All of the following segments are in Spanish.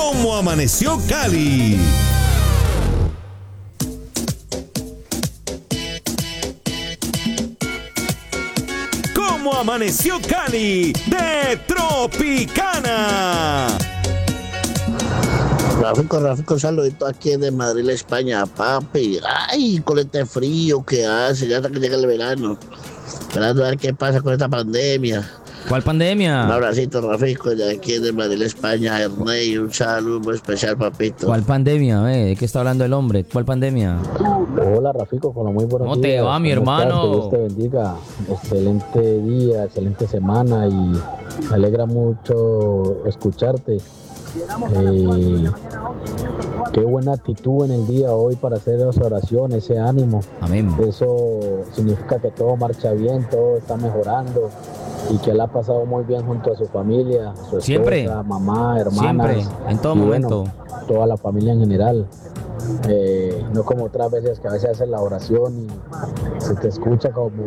¿Cómo amaneció Cali? ¿Cómo amaneció Cali? De Tropicana. Rafico, un saludito aquí de Madrid, España, papi. Ay, con este frío que hace, ya hasta que llega el verano. Esperando a ver qué pasa con esta pandemia. ¿Cuál pandemia? Un abracito, Rafico, de aquí de Madrid, España, Ernei, un saludo muy especial, papito. ¿Cuál pandemia? ¿De qué está hablando el hombre? ¿Cuál pandemia? Hola, Rafico, con lo muy buenos ¿Cómo días. te va, mi hermano? Que Dios te bendiga. Excelente día, excelente semana y me alegra mucho escucharte. Qué buena actitud en el día hoy para hacer esa oración, ese ánimo. Amén. Eso significa que todo marcha bien, todo está mejorando y que él ha pasado muy bien junto a su familia, su esposa, Siempre. mamá, hermanas. Siempre, en todo y momento. Bueno, toda la familia en general. No como otras veces que a veces haces la oración y se te escucha como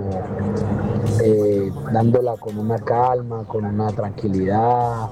dándola con una calma, con una tranquilidad,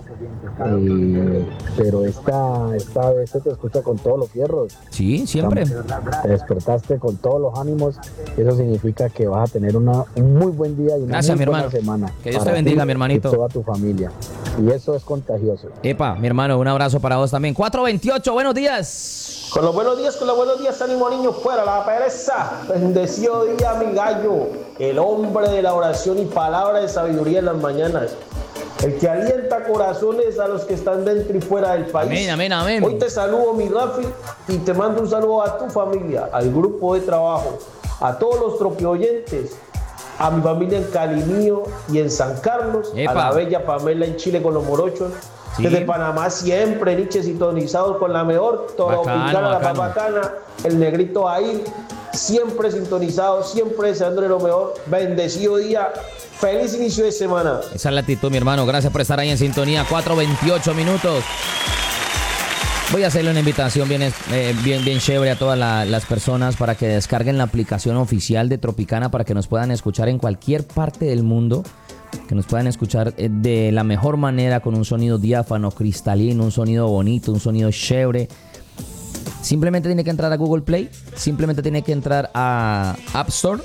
pero esta vez se te escucha con todos los fierros. Sí, siempre. Te despertaste con todos los ánimos, eso significa que vas a tener un muy buen día y una Gracias, muy mi buena hermano. semana. Que Dios te para bendiga, ti mi hermanito. Y toda tu familia. Y eso es contagioso. Epa, mi hermano, un abrazo para vos también. 428, buenos días. Con los buenos días, ánimo niño, fuera la pereza. Bendecido día, mi gallo, el hombre de la oración y palabra de sabiduría en las mañanas. El que alienta corazones a los que están dentro y fuera del país. Amén, amén, amén. Hoy te saludo, mi Rafi, y te mando un saludo a tu familia, al grupo de trabajo, a todos los tropioyentes, a mi familia en Calimío y en San Carlos, Epa. a la bella Pamela en Chile con los morochos. Sí. Desde Panamá siempre, Nietzsche sintonizado con la mejor, Tropicana, la bacano. bacana, el negrito ahí, siempre sintonizado, siempre deseándole lo mejor. Bendecido día, feliz inicio de semana. Esa es la actitud, mi hermano. Gracias por estar ahí en sintonía. 4:28 minutos. Voy a hacerle una invitación bien chévere a todas las personas para que descarguen la aplicación oficial de Tropicana para que nos puedan escuchar en cualquier parte del mundo. Que nos puedan escuchar de la mejor manera, con un sonido diáfano, cristalino, un sonido bonito, un sonido chévere. Simplemente tiene que entrar a Google Play, simplemente tiene que entrar a App Store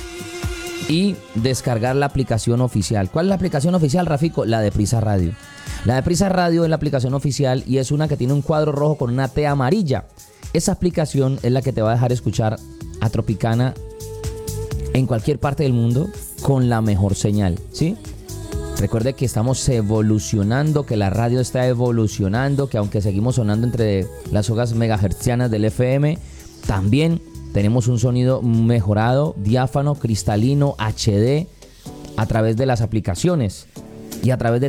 y descargar la aplicación oficial. ¿Cuál es la aplicación oficial, Rafico? La de Prisa Radio. La de Prisa Radio es la aplicación oficial y es una que tiene un cuadro rojo con una T amarilla. Esa aplicación es la que te va a dejar escuchar a Tropicana en cualquier parte del mundo con la mejor señal, ¿sí? Recuerde que estamos evolucionando, que la radio está evolucionando, que aunque seguimos sonando entre las ondas megahertzianas del FM, también tenemos un sonido mejorado, diáfano, cristalino, HD, a través de las aplicaciones y a través de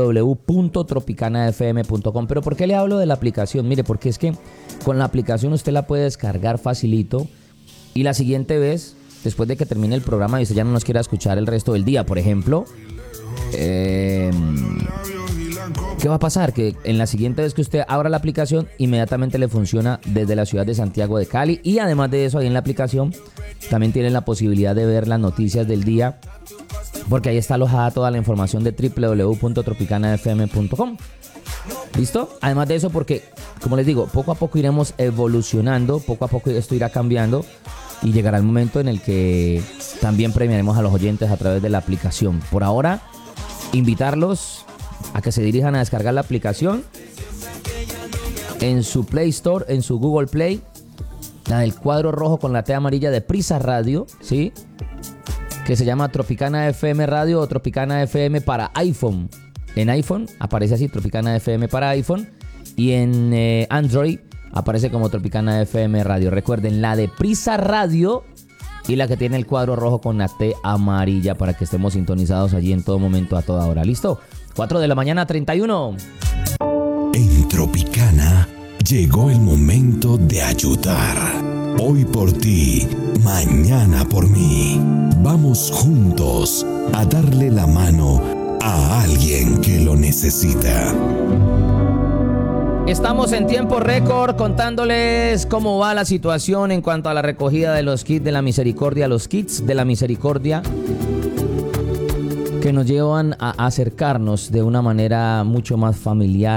www.tropicanafm.com. ¿Pero por qué le hablo de la aplicación? Mire, porque es que con la aplicación usted la puede descargar facilito y la siguiente vez, después de que termine el programa y usted ya no nos quiera escuchar el resto del día, por ejemplo, ¿qué va a pasar? Que en la siguiente vez que usted abra la aplicación, inmediatamente le funciona desde la ciudad de Santiago de Cali. Y además de eso, ahí en la aplicación también tiene la posibilidad de ver las noticias del día, porque ahí está alojada toda la información de www.tropicanafm.com. ¿Listo? Además de eso, porque, como les digo, poco a poco iremos evolucionando, poco a poco esto irá cambiando. Y llegará el momento en el que también premiaremos a los oyentes a través de la aplicación. Por ahora, invitarlos a que se dirijan a descargar la aplicación en su Play Store, en su Google Play, la del cuadro rojo con la T amarilla de Prisa Radio, ¿sí? Que se llama Tropicana FM Radio o Tropicana FM para iPhone. En iPhone aparece así, Tropicana FM para iPhone, y en Android aparece como Tropicana FM Radio. Recuerden, la de Prisa Radio y la que tiene el cuadro rojo con la T amarilla para que estemos sintonizados allí en todo momento, a toda hora. ¿Listo? 4 de la mañana, 31. En Tropicana llegó el momento de ayudar. Hoy por ti, mañana por mí. Vamos juntos a darle la mano a alguien que lo necesita. Estamos en tiempo récord contándoles cómo va la situación en cuanto a la recogida de los kits de la misericordia, los kits de la misericordia que nos llevan a acercarnos de una manera mucho más familiar